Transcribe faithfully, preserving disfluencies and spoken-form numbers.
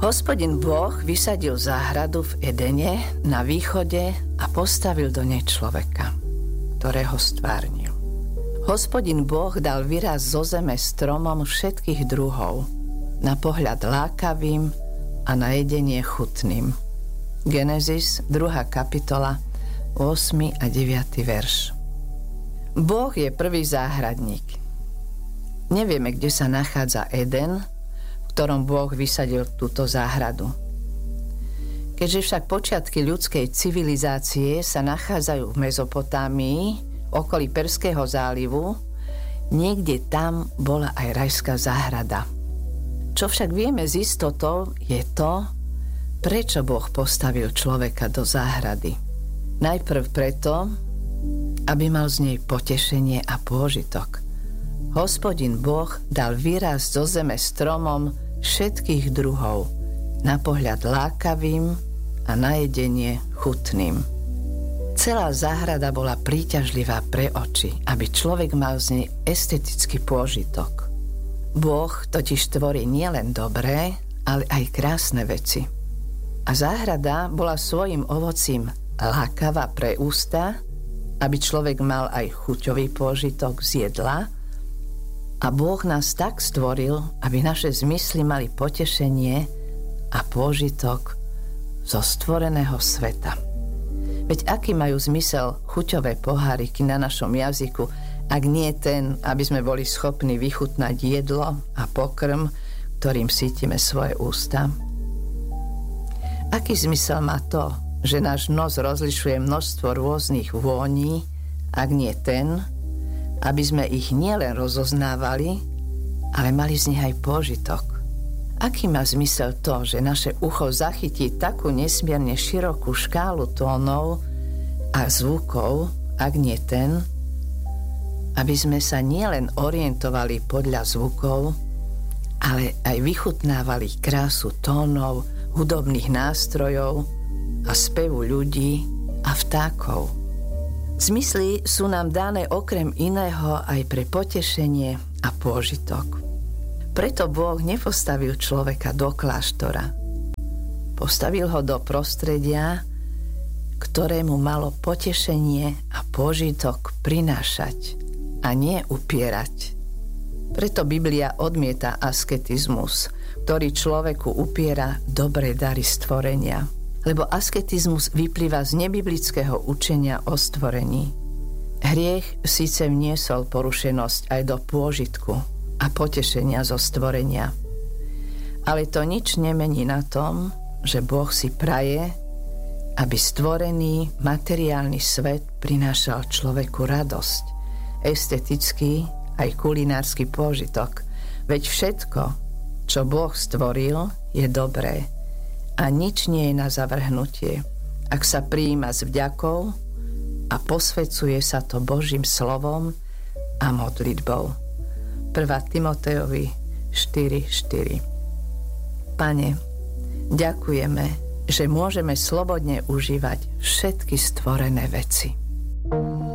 Hospodin Boh vysadil záhradu v Edene na východe a postavil do nej človeka, ktorého stvárnil. Hospodin Boh dal vyraz zo zeme stromom všetkých druhov, na pohľad lákavým a na jedenie chutným. Genesis, druhá kapitola, ôsmy a deviaty verš. Boh je prvý záhradník. Nevieme, kde sa nachádza Eden, v ktorom Boh vysadil túto záhradu. Keďže však počiatky ľudskej civilizácie sa nachádzajú v Mezopotámii, okolí Perského zálivu, niekde tam bola aj rajská záhrada. Čo však vieme s istotou, je to, prečo Boh postavil človeka do záhrady. Najprv preto, aby mal z nej potešenie a pôžitok. Hospodin Boh dal výraz zo zeme stromom všetkých druhov, na pohľad lákavým a na jedenie chutným. Celá záhrada bola príťažlivá pre oči, aby človek mal z nej estetický pôžitok. Boh totiž tvorí nielen dobré, ale aj krásne veci. A záhrada bola svojim ovocím lákavá pre ústa, aby človek mal aj chuťový pôžitok z jedla. A Boh nás tak stvoril, aby naše zmysly mali potešenie a pôžitok zo stvoreného sveta. Veď aký majú zmysel chuťové poháriky na našom jazyku, ak nie ten, aby sme boli schopní vychutnať jedlo a pokrm, ktorým sítime svoje ústa? Aký zmysel má to, že náš nos rozlišuje množstvo rôznych vôní, ak nie ten, aby sme ich nielen rozoznávali, ale mali z nich aj pôžitok? Aký má zmysel to, že naše ucho zachytí takú nesmierne širokú škálu tónov a zvukov, ak nie ten, aby sme sa nielen orientovali podľa zvukov, ale aj vychutnávali krásu tónov, hudobných nástrojov a spevu ľudí a vtákov. Zmysly sú nám dané okrem iného aj pre potešenie a pôžitok. Preto Boh nepostavil človeka do kláštora. Postavil ho do prostredia, ktorému malo potešenie a pôžitok prinášať a nie upierať. Preto Biblia odmieta asketizmus, ktorý človeku upiera dobré dary stvorenia. Lebo asketizmus vyplýva z nebiblického učenia o stvorení. Hriech síce vniesol porušenosť aj do pôžitku a potešenia zo stvorenia. Ale to nič nemení na tom, že Boh si praje, aby stvorený materiálny svet prinášal človeku radosť, estetický aj kulinársky pôžitok. Veď všetko, čo Boh stvoril, je dobré. A nič nie je na zavrhnutie, ak sa prijíma s vďakou a posvecuje sa to Božím slovom a modlitbou. prvá Timotejovi štyri štyri. Pane, ďakujeme, že môžeme slobodne užívať všetky stvorené veci.